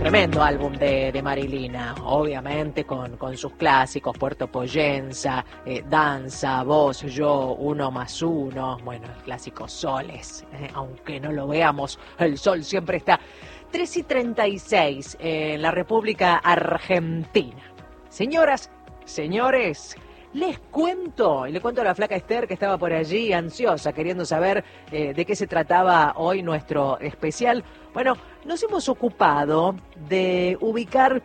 Tremendo álbum de Marilina, obviamente con sus clásicos, Puerto Poyenza, Danza, Vos, Yo, Uno más Uno, bueno, el clásico Soles, aunque no lo veamos, el sol siempre está. 3:36 en la República Argentina. Señoras, señores, les cuento, y le cuento a la flaca Esther que estaba por allí ansiosa, queriendo saber de qué se trataba hoy nuestro especial. Bueno, nos hemos ocupado de ubicar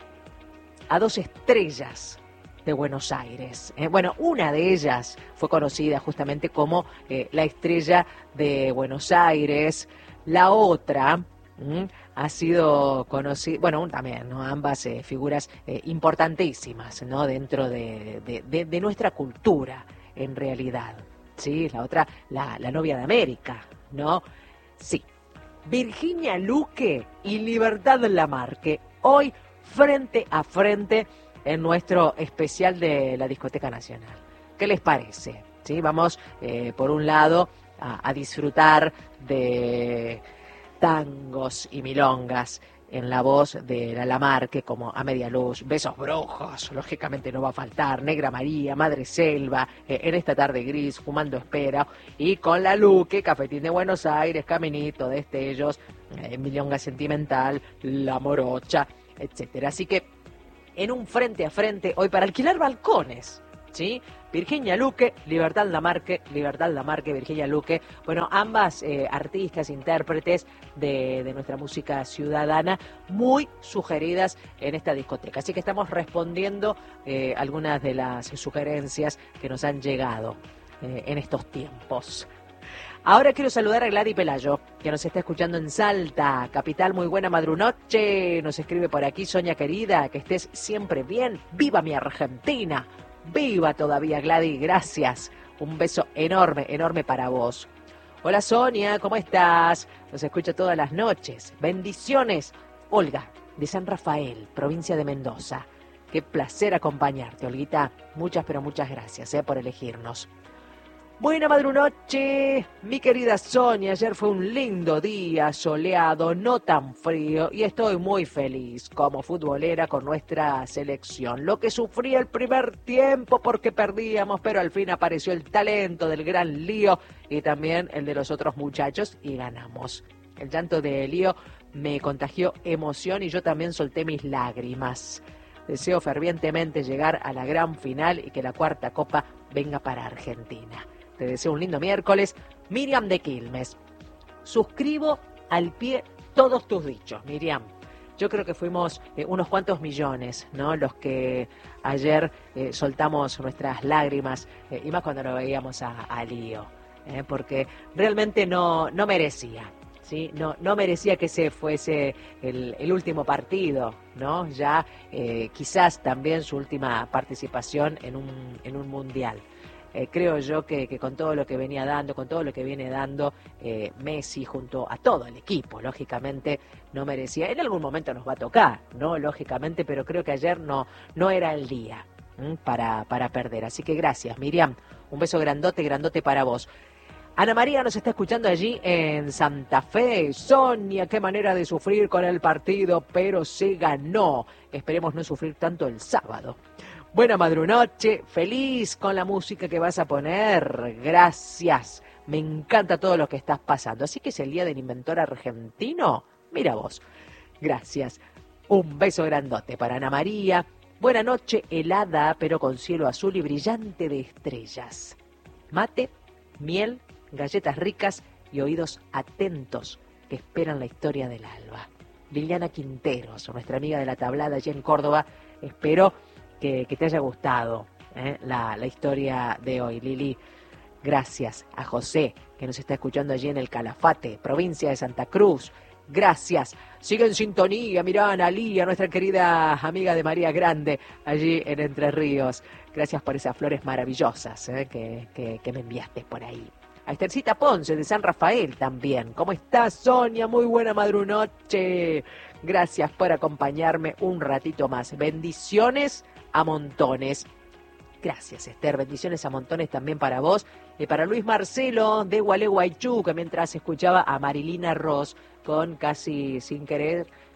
a dos estrellas de Buenos Aires. Bueno, una de ellas fue conocida justamente como la estrella de Buenos Aires. La otra ha sido conocida, bueno, también, ¿no? Ambas figuras importantísimas, ¿no? Dentro de nuestra cultura, en realidad. Sí, la otra, la novia de América, ¿no? Sí. Virginia Luque y Libertad Lamarque, hoy frente a frente en nuestro especial de la Discoteca Nacional. ¿Qué les parece? ¿Sí? Vamos, por un lado, a disfrutar de tangos y milongas en la voz de la Lamarque, como A Media Luz, Besos Brujos, lógicamente no va a faltar, Negra María, Madre Selva, En esta tarde gris, Fumando Espera, y con la Luque, Cafetín de Buenos Aires, Caminito, Destellos, Milonga Sentimental, La Morocha, etcétera. Así que en un frente a frente, hoy para alquilar balcones, ¿sí? Virginia Luque, Libertad Lamarque, Virginia Luque. Bueno, ambas artistas, intérpretes de nuestra música ciudadana, muy sugeridas en esta discoteca. Así que estamos respondiendo algunas de las sugerencias que nos han llegado en estos tiempos. Ahora quiero saludar a Gladys Pelayo, que nos está escuchando en Salta, capital. Muy buena madrunoche. Nos escribe por aquí, Sonia querida, que estés siempre bien. ¡Viva mi Argentina! ¡Viva todavía, Gladys! Gracias. Un beso enorme, enorme para vos. Hola, Sonia, ¿cómo estás? Nos escucha todas las noches. Bendiciones. Olga, de San Rafael, provincia de Mendoza. Qué placer acompañarte, Olguita. Muchas, pero muchas gracias por elegirnos. Buena madrunoche, mi querida Sonia. Ayer fue un lindo día, soleado, no tan frío, y estoy muy feliz como futbolera con nuestra selección. Lo que sufrí el primer tiempo porque perdíamos, pero al fin apareció el talento del gran Lío y también el de los otros muchachos y ganamos. El llanto de Lío me contagió emoción y yo también solté mis lágrimas. Deseo fervientemente llegar a la gran final y que la cuarta copa venga para Argentina. Te deseo un lindo miércoles. Miriam de Quilmes. Suscribo al pie todos tus dichos, Miriam. Yo creo que fuimos unos cuantos millones, ¿no? Los que ayer soltamos nuestras lágrimas, y más cuando lo veíamos a Lío, porque realmente no merecía, ¿sí? No merecía que ese fuese el último partido, ¿no? Ya quizás también su última participación en un mundial. Creo yo que con todo lo que venía dando, con todo lo que viene dando Messi junto a todo el equipo, lógicamente no merecía. En algún momento nos va a tocar, ¿no? Lógicamente, pero creo que ayer no era el día para perder. Así que gracias, Miriam. Un beso grandote, grandote para vos. Ana María nos está escuchando allí en Santa Fe. Sonia, qué manera de sufrir con el partido, pero se ganó. Esperemos no sufrir tanto el sábado. Buena madrunoche, feliz con la música que vas a poner, gracias, me encanta todo lo que estás pasando, así que es el día del inventor argentino, mira vos, gracias, un beso grandote para Ana María, buena noche helada pero con cielo azul y brillante de estrellas, mate, miel, galletas ricas y oídos atentos que esperan la historia del alba. Liliana Quinteros, nuestra amiga de la tablada allí en Córdoba, espero que te haya gustado la historia de hoy, Lili. Gracias a José, que nos está escuchando allí en el Calafate, provincia de Santa Cruz. Gracias. Sigue en sintonía, mirá, Analía, nuestra querida amiga de María Grande, allí en Entre Ríos. Gracias por esas flores maravillosas que me enviaste por ahí. A Estercita Ponce, de San Rafael también. ¿Cómo estás, Sonia? Muy buena madrunoche. Gracias por acompañarme un ratito más. Bendiciones a montones. Gracias, Esther. Bendiciones a montones también para vos. Y para Luis Marcelo de Gualeguaychú, que mientras escuchaba a Marilina Ross con Casi Sin Querer,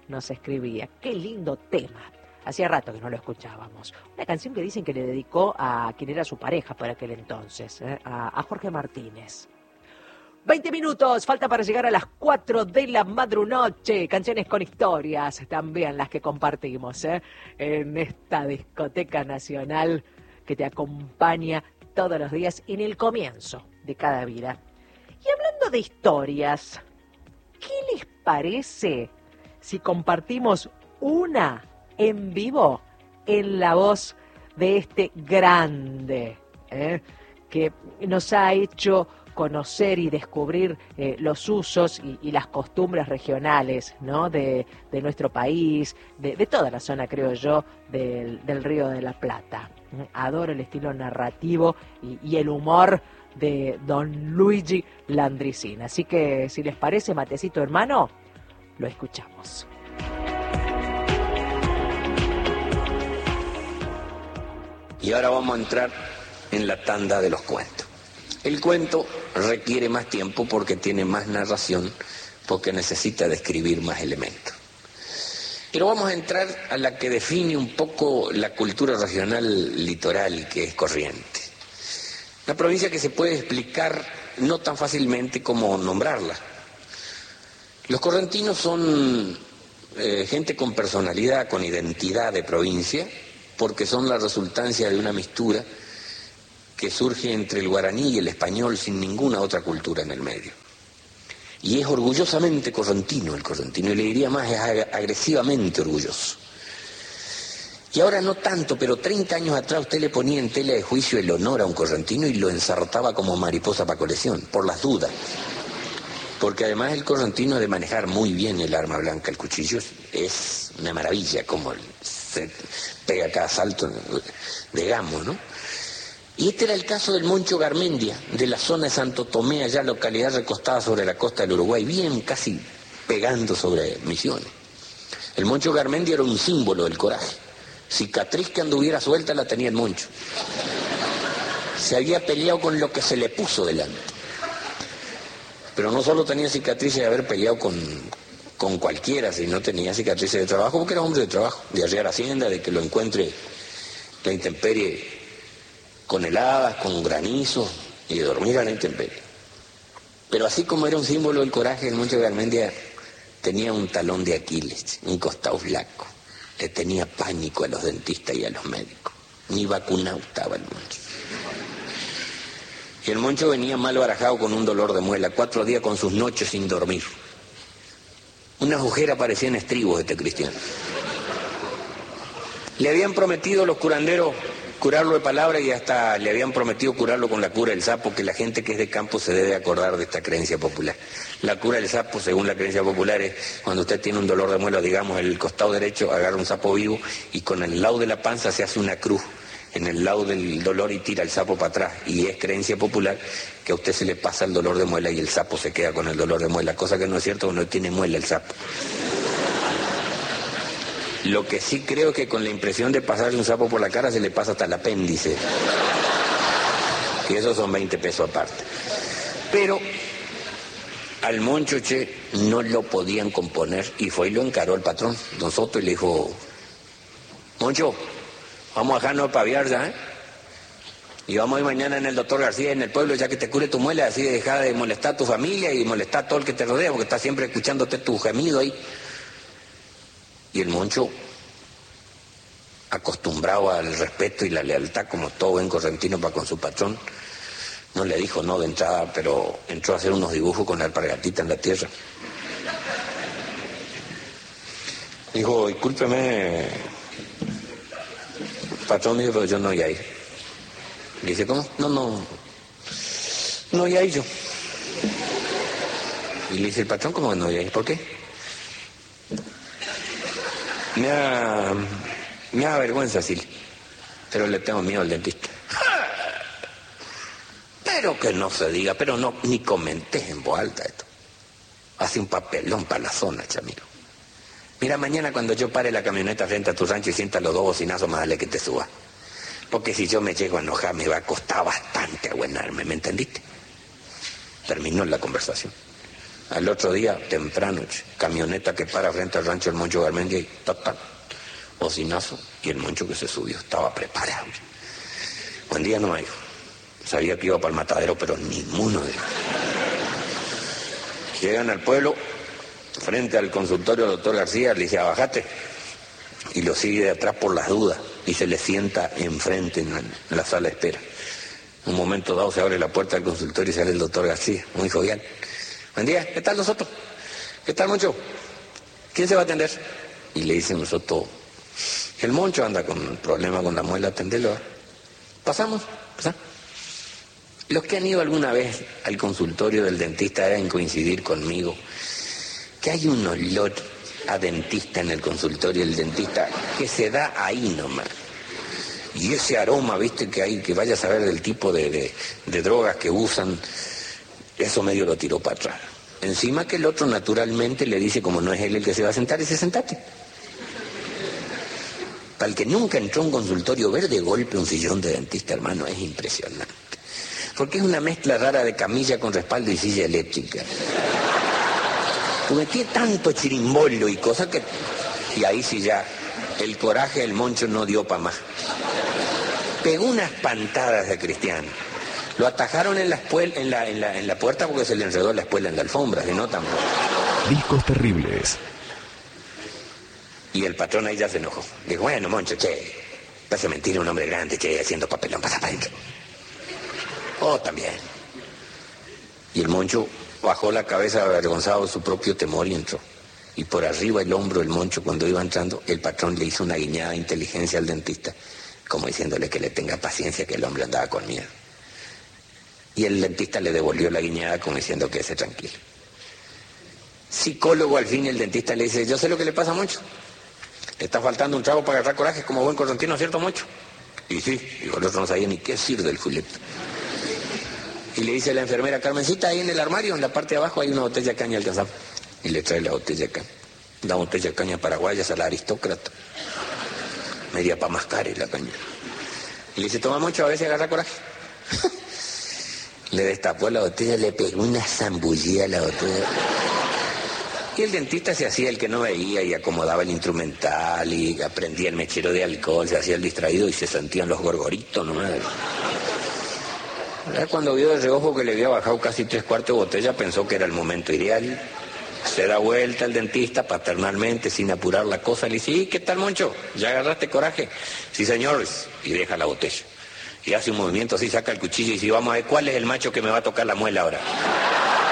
nos escribía. Qué lindo tema. Hacía rato que no lo escuchábamos. Una canción que dicen que le dedicó a quien era su pareja por aquel entonces, a Jorge Martínez. 20 minutos, falta para llegar a las 4 de la madrunoche. Canciones con historias, también las que compartimos en esta discoteca nacional que te acompaña todos los días en el comienzo de cada vida. Y hablando de historias, ¿qué les parece si compartimos una en vivo en la voz de este grande que nos ha hecho conocer y descubrir los usos y las costumbres regionales, ¿no? de nuestro país, de toda la zona, creo yo, del Río de la Plata? Adoro el estilo narrativo y el humor de don Luigi Landricina. Así que, si les parece, matecito hermano, lo escuchamos. Y ahora vamos a entrar en la tanda de los cuentos. El cuento requiere más tiempo porque tiene más narración, porque necesita describir más elementos. Pero vamos a entrar a la que define un poco la cultura regional litoral, que es Corrientes. Una provincia que se puede explicar no tan fácilmente como nombrarla. Los correntinos son gente con personalidad, con identidad de provincia, porque son la resultancia de una mistura que surge entre el guaraní y el español sin ninguna otra cultura en el medio. Y es orgullosamente correntino el correntino, y le diría más, es agresivamente orgulloso. Y ahora no tanto, pero 30 años atrás usted le ponía en tela de juicio el honor a un correntino y lo ensartaba como mariposa para colección, por las dudas. Porque además el correntino de manejar muy bien el arma blanca, el cuchillo, es una maravilla, como se pega cada salto de gamo, ¿no? Y este era el caso del Moncho Garmendia, de la zona de Santo Tomé, allá localidad recostada sobre la costa del Uruguay, bien casi pegando sobre Misiones. El Moncho Garmendia era un símbolo del coraje. Cicatriz que anduviera suelta la tenía el Moncho. Se había peleado con lo que se le puso delante. Pero no solo tenía cicatrices de haber peleado con cualquiera, sino tenía cicatrices de trabajo, porque era hombre de trabajo, de arriar hacienda, de que lo encuentre la intemperie con heladas, con granizo, y de dormir a la intemperie. Pero así como era un símbolo del coraje, el Moncho Garmendia tenía un talón de Aquiles, un costado flaco. Le tenía pánico a los dentistas y a los médicos. Ni vacunado estaba el Moncho. Y el Moncho venía mal barajado con un dolor de muela, 4 días con sus noches sin dormir. Unas ojeras parecían estribos de este cristiano. Le habían prometido los curanderos curarlo de palabra y hasta le habían prometido curarlo con la cura del sapo, que la gente que es de campo se debe acordar de esta creencia popular. La cura del sapo, según la creencia popular, es cuando usted tiene un dolor de muela, digamos, el costado derecho, agarra un sapo vivo y con el lado de la panza se hace una cruz en el lado del dolor y tira el sapo para atrás. Y es creencia popular que a usted se le pasa el dolor de muela y el sapo se queda con el dolor de muela, cosa que no es cierto, porque no tiene muela el sapo. Lo que sí creo que con la impresión de pasarle un sapo por la cara se le pasa hasta el apéndice. Y esos son 20 pesos aparte. Pero al Moncho, no lo podían componer y fue y lo encaró el patrón, don Soto, y le dijo: Moncho, vamos a dejarnos paviar ya, ¿eh? Y vamos a ir mañana en el doctor García en el pueblo, ya que te cure tu muela, así de dejar de molestar a tu familia y molestar a todo el que te rodea, porque está siempre escuchándote tu gemido ahí. Y el Moncho, acostumbrado al respeto y la lealtad, como todo buen correntino para con su patrón, no le dijo no de entrada, pero entró a hacer unos dibujos con la alpargatita en la tierra. Dijo: discúlpeme, patrón, dijo, pero yo no voy a ir. Le dice: ¿cómo? No voy a ir yo. Y le dice el patrón: ¿cómo no voy a ir? ¿Por qué? Me da vergüenza, Silvia, pero le tengo miedo al dentista. Pero que no se diga, pero no, ni comenté en voz alta esto. Hace un papelón para la zona, chamiro. Mira, mañana cuando yo pare la camioneta frente a tu rancho y sienta los 2 bocinazos, más dale que te suba. Porque si yo me llego a enojar, me va a costar bastante abuenarme, ¿me entendiste? Terminó la conversación. Al otro día, temprano, camioneta que para frente al rancho del Moncho Garmendia y tac, bocinazo, y el Moncho que se subió, estaba preparado. Buen día nomás, hijo. Sabía que iba para el matadero, pero ninguno de ellos. Llegan al pueblo, frente al consultorio del doctor García, le dice, bájate. Y lo sigue de atrás por las dudas, y se le sienta enfrente en la sala de espera. Un momento dado se abre la puerta del consultorio y sale el doctor García, muy jovial. Buen día, ¿qué tal nosotros? ¿Qué tal, Moncho? ¿Quién se va a atender? Y le dice nosotros, el Moncho anda con un problema con la muela, atenderlo. Pasamos. Los que han ido alguna vez al consultorio del dentista deben coincidir conmigo que hay un olor a dentista en el consultorio del dentista que se da ahí nomás. Y ese aroma, viste, que hay, que vaya a saber del tipo de drogas que usan, eso medio lo tiró para atrás. Encima que el otro naturalmente le dice, como no es él el que se va a sentar, dice, sentate. Para el que nunca entró a un consultorio, ver de golpe un sillón de dentista, hermano, es impresionante. Porque es una mezcla rara de camilla con respaldo y silla eléctrica. Porque tiene tanto chirimbolo y cosas que... Y ahí sí ya, el coraje del Moncho no dio para más. Pegó unas pantadas de Cristiano. Lo atajaron en la puerta porque se le enredó la espuela en la alfombra, si no tampoco. Discos terribles. Y el patrón ahí ya se enojó. Dijo, bueno, Moncho, vas a mentir a un hombre grande, haciendo papelón, pasa para adentro. Oh, también. Y el Moncho bajó la cabeza avergonzado de su propio temor y entró. Y por arriba el hombro del Moncho, cuando iba entrando, el patrón le hizo una guiñada de inteligencia al dentista, como diciéndole que le tenga paciencia, que el hombre andaba con miedo. Y el dentista le devolvió la guiñada como diciendo que esté tranquilo. Psicólogo, al fin, el dentista le dice, yo sé lo que le pasa a Moncho. Le está faltando un trago para agarrar coraje como buen correntino, ¿cierto, Moncho? Y sí, y el otro no sabía ni qué decir del Julieta. Y le dice a la enfermera, Carmencita, ahí en el armario, en la parte de abajo, hay una botella de caña alcanzada. Y le trae la botella de caña. Una botella de caña paraguaya a la aristócrata. Media para mascar la caña. Y le dice, toma Moncho, a ver si agarra coraje. Le destapó la botella, le pegó una zambullida a la botella. Y el dentista se hacía el que no veía y acomodaba el instrumental y aprendía el mechero de alcohol, se hacía el distraído y se sentían los gorgoritos nomás. Cuando vio de reojo que le había bajado casi 3/4 de botella, pensó que era el momento ideal. Se da vuelta el dentista paternalmente, sin apurar la cosa, le dice, ¿y qué tal, Moncho? ¿Ya agarraste coraje? Sí, señores. Y deja la botella. Y hace un movimiento así, saca el cuchillo y dice, vamos a ver cuál es el macho que me va a tocar la muela ahora.